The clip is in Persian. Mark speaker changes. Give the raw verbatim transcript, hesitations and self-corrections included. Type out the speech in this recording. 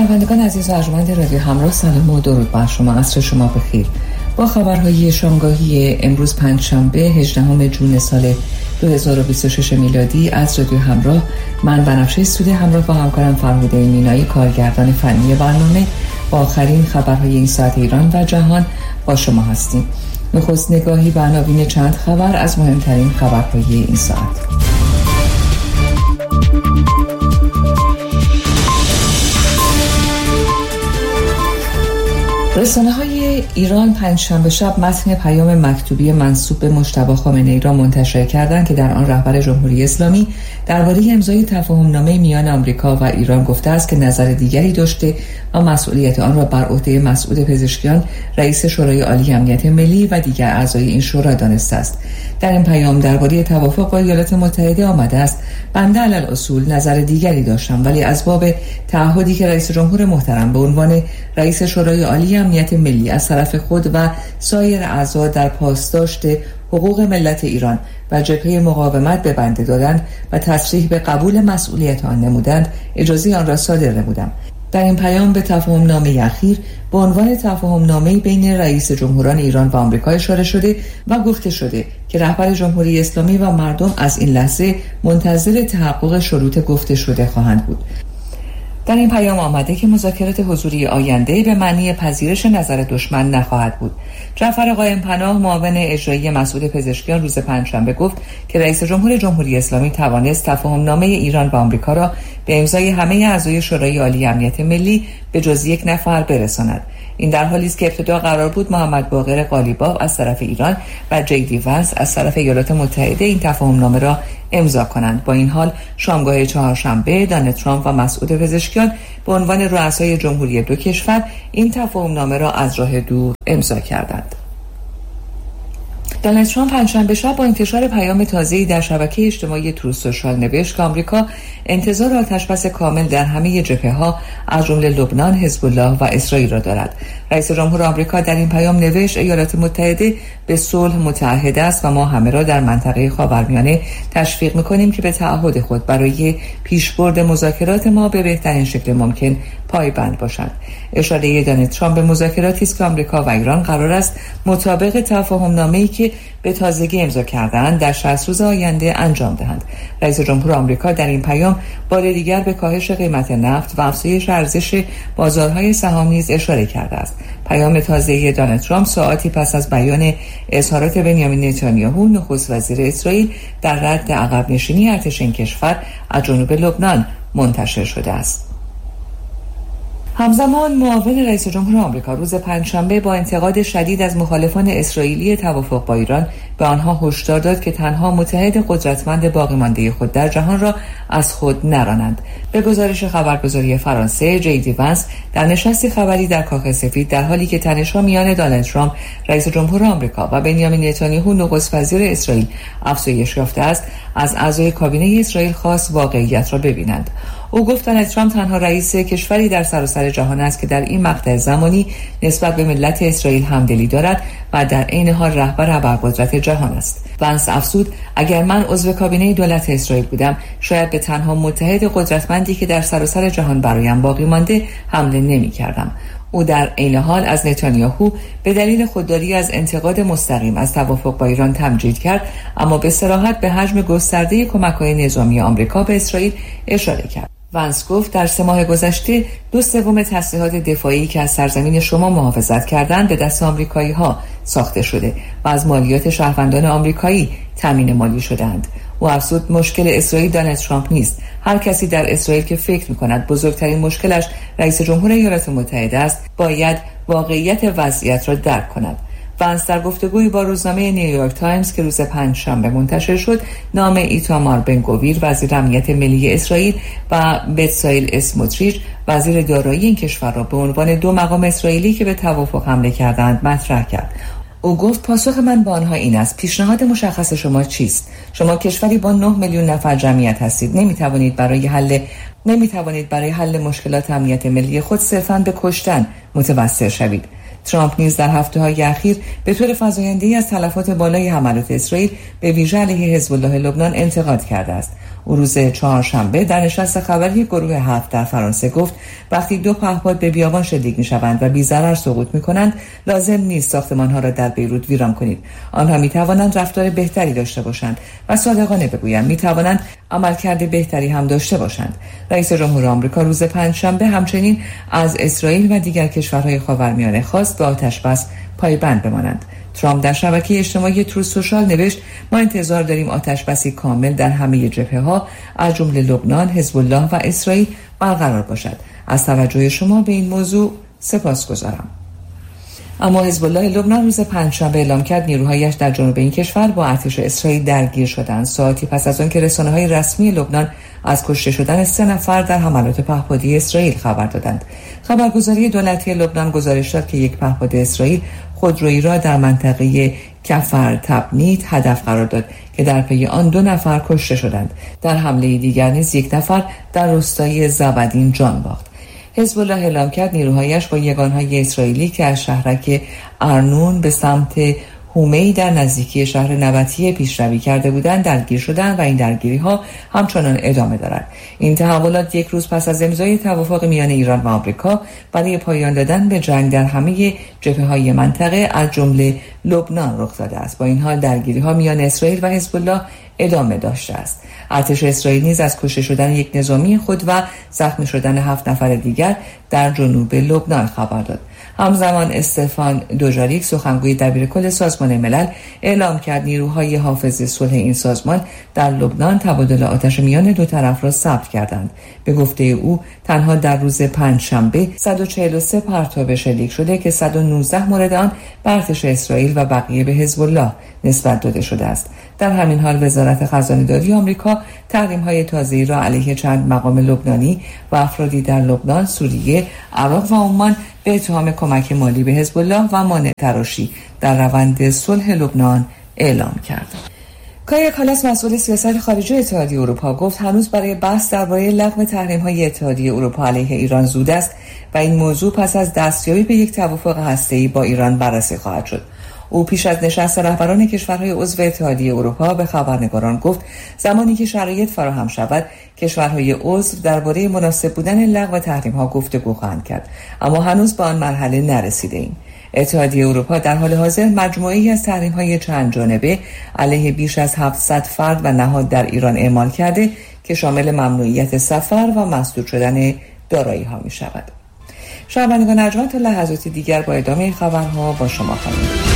Speaker 1: شنوندگان عزیز و ارجمند رادیو همراه، سلام و درود بر شما. عصر شما بخیر. با خبرهای شامگاهی امروز پنجشنبه هجدهم ژوئن سال دو هزار و بیست و شش میلادی از رادیو همراه، من بنفشه سودی همراه با همکارم فرهاده مینایی کارگردان فنی برنامه با آخرین خبرهای این ساعت ایران و جهان با شما هستیم. نخست نگاهی به عناوین چند خبر از مهمترین خبرهای این ساعت. رسانه‌های ایران پنجشنبه شب متن پیام مکتوبی منسوب به مجتبی خامنه‌ای را منتشر کردند که در آن رهبر جمهوری اسلامی درباره امضای تفاهم‌نامه میان آمریکا و ایران گفته است که نظر دیگری داشته و مسئولیت آن را بر عهده مسعود پزشکیان رئیس شورای عالی امنیت ملی و دیگر اعضای این شورا دانسته است. در این پیام درباره توافق با ایالات متحده آمده است: بنده علی اصول نظر دیگری داشتم، ولی از باب تعهدی که رئیس جمهور محترم به عنوان رئیس شورای عالی امنیت ملی از طرف خود و سایر اعضا در پاسداشت حقوق ملت ایران و جبهه مقاومت به بنده دادند و تصریح به قبول مسئولیت آن نمودند، اجازه آن را صادر نمودم. در این پیام به تفاهم‌نامه اخیر به عنوان تفاهم‌نامه بین رئیس جمهوران ایران و آمریکا اشاره شده و گفته شده که رهبر جمهوری اسلامی و مردم از این لحظه منتظر تحقق شروط گفته شده خواهند بود. در این پیام آمده که مذاکرات حضوری آینده به معنی پذیرش نظر دشمن نخواهد بود. جعفر قائم پناه، معاون اجرایی مسعود پزشکیان، روز پنجشنبه گفت که رئیس جمهور جمهوری اسلامی توانست تفاهم‌نامه ایران و آمریکا را به امضای همه اعضای شورای عالی امنیت ملی به جز یک نفر برساند. این در حالی است که ابتدا قرار بود محمد باقر قالیباف از طرف ایران و جی دی ونس از طرف ایالات متحده این تفاهم‌نامه را امضا کنند. با این حال شامگاه چهارشنبه دونالد ترامپ و مسعود پزشکیان به عنوان رؤسای جمهوری دو کشور این تفاهم‌نامه را از راه دور امضا کردند. دونالد ترامپ پنجشنبه شب با انتشار پیام تازه‌ای در شبکه اجتماعی تروث سوشال نوشت که آمریکا انتظار آتش‌بس کامل در همه جبهه‌ها از جمله لبنان، حزب الله و اسرائیل را دارد. رئیس جمهور آمریکا در این پیام نوشت: ایالات متحده به صلح متعهد است و ما همه را در منطقه خاورمیانه تشویق می‌کنیم که به تعهد خود برای پیشبرد مذاکرات ما به بهترین شکل ممکن پایبند باشند. اشاره دونالد ترامپ به مذاکراتی است که آمریکا و ایران قرار است مطابق تفاهم‌نامه‌ای که به تازگی امضا کردند در شصت روز آینده انجام دهند. رئیس جمهور آمریکا در این پیام بار دیگر به کاهش قیمت نفت و افزایش ارزش بازارهای سهام نیز اشاره کرده است. پیام تازه دونالد ترامپ ساعاتی پس از بیان اظهارات بنیامین نتانیاهو نخست وزیر اسرائیل در رد عقب نشینی ارتش این کشور از جنوب لبنان منتشر شده است. همزمان معاون رئیس جمهور آمریکا روز پنجشنبه با انتقاد شدید از مخالفان اسرائیلی توافق با ایران به آنها هشدار داد که تنها متحد قدرتمند باقی مانده خود در جهان را از خود نرانند. به گزارش خبرگزاری فرانسه، جی دی ونس در نشستی خبری در کاخ سفید در حالی که تنش‌ها میان دونالد ترامپ رئیس جمهور آمریکا و بنیامین نتانیاهو نخست وزیر اسرائیل افزایش یافته است، از اعضای کابینه اسرائیل خواست واقعیت را ببینند. او گفت دونالد ترامپ تنها رئیس کشوری در سراسر جهان است که در این مقطع زمانی نسبت به ملت اسرائیل همدلی دارد و در عین حال رهبر ابرقدرت جهان است. ونس افزود: اگر من عضو کابینه دولت اسرائیل بودم، شاید به تنها متحد قدرتمندی که در سراسر جهان برایم باقی مانده حمله نمی‌کردم. او در عین حال از نتانیاهو به دلیل خودداری از انتقاد مستقیم از توافق با ایران تمجید کرد، اما به صراحت به حجم گسترده کمک‌های نظامی آمریکا به اسرائیل اشاره کرد. ونس گفت در سه ماه گذشته دو سوم تسلیحات دفاعی که از سرزمین شما محافظت کردند به دست آمریکایی‌ها ساخته شده و از مالیات شهروندان آمریکایی تامین مالی شدند. او افزود مشکل اسرائیل دونالد ترامپ نیست. هر کسی در اسرائیل که فکر می‌کند بزرگترین مشکلش رئیس جمهور ایالات متحده است، باید واقعیت وضعیت را درک کند. ونس در گفتگویی با روزنامه نیویورک تایمز که روز پنجشنبه منتشر شد، نام ایتامار بنگویر وزیر امنیت ملی اسرائیل و بتسایل اسموتریچ وزیر دارایی این کشور را به عنوان دو مقام اسرائیلی که به توافق حمله کردند مطرح کرد. او گفت پاسخ من به آنها این است: پیشنهاد مشخص شما چیست؟ شما کشوری با نه میلیون نفر جمعیت هستید. نمیتوانید برای حل نمیتوانید برای حل مشکلات امنیت ملی خود صرفاً به کشتن متوسل شوید. ترامپ نیز در هفته‌های اخیر به طور فزاینده‌ای از تلفات بالای حملات اسرائیل به ویژه علیه حزب الله لبنان انتقاد کرده است. او روز چهارشنبه در نشست خبری گروه هفت در فرانسه گفت وقتی دو پهپاد به بیابان شلیک می‌شوند و بی‌ضرر سقوط می‌کنند لازم نیست ساختمان‌ها را در بیروت ویران کنید. آنها می‌توانند رفتار بهتری داشته باشند و صادقانه بگویند می‌توانند عملکرد بهتری هم داشته باشند. رئیس جمهور آمریکا روز پنجشنبه همچنین از اسرائیل و دیگر کشورهای خاورمیانه خواست به آتش‌بس پایبند بمانند. ترامپ در شبکه اجتماعی تروث سوشال نوشت ما انتظار داریم آتش‌بسی کامل در همه جبهه‌ها از جمله لبنان، حزب الله و اسرائیل برقرار باشد. از توجه شما به این موضوع سپاسگزارم. اما حزب الله لبنان روز پنجشنبه اعلام کرد نیروهایش در جنوب این کشور با ارتش اسرائیل درگیر شدند، ساعتی پس از آن که رسانه‌های رسمی لبنان از کشته شدن سه نفر در حملات پهپادی اسرائیل خبر دادند. خبرگزاری دولتی لبنان گزارش داد که یک پهپاد اسرائیل خودرویی را در منطقه کفر تبنیت هدف قرار داد که در پی آن دو نفر کشته شدند. در حمله دیگر نیز یک نفر در روستای زبدین جان باخت. حزب الله اعلام کرد نیروهایش با یگانهای اسرائیلی که از شهرک ارنون به سمت هومی در نزدیکی شهر نبطیه پیشروی کرده بودند درگیر شدند و این درگیری‌ها همچنان ادامه دارد. این تحولات یک روز پس از امضای توافق میان ایران و آمریکا برای پایان دادن به جنگ در همه جبهه‌های منطقه از جمله لبنان رخ داده است. با این حال درگیری‌ها میان اسرائیل و حزب الله ادامه داشته است. ارتش اسرائیل نیز از کشته شدن یک نظامی خود و زخمی شدن هفت نفر دیگر در جنوب لبنان خبر داد. همزمان استفان دوژاریک سخنگوی دبیرکل سازمان ملل اعلام کرد نیروهای حافظ صلح این سازمان در لبنان تبادل آتش میان دو طرف را ثبت کردند. به گفته او تنها در روز پنجشنبه صد و چهل و سه پرتاب شلیک شده که صد و نوزده مورد آن به ارتش اسرائیل و بقیه به حزب الله نسبت داده شده است. در همین حال وزارت خزانه‌داری آمریکا تحریم‌های تازه‌ای را علیه چند مقام لبنانی و افرادی در لبنان، سوریه، عراق و عمان به اتهام کمک مالی به حزب الله و مانع تراشی در روند صلح لبنان اعلام کرد. کایا کالاس مسئول سیاست خارجی اتحادیه اروپا گفت هنوز برای بحث درباره لغو تحریم‌های اتحادیه اروپا علیه ایران زود است و این موضوع پس از دستیابی به یک توافق هسته‌ای با ایران بررسی خواهد شد. او پیش از نشست رهبران کشورهای عضو اتحادیه اروپا به خبرنگاران گفت زمانی که شرایط فراهم شود کشورهای عضو درباره مناسب بودن لغو تحریم‌ها گفتگو خواهند کرد، اما هنوز به آن مرحله نرسیده‌ایم. اتحادیه اروپا در حال حاضر مجموعه‌ای از تحریم‌های چند جانبه علیه بیش از هفتصد فرد و نهاد در ایران اعمال کرده که شامل ممنوعیت سفر و مسدود شدن دارایی‌ها می‌شود. شنوندگان ارجمند تا لحظاتی دیگر با ادامه خبرها با شما خواهیم بود.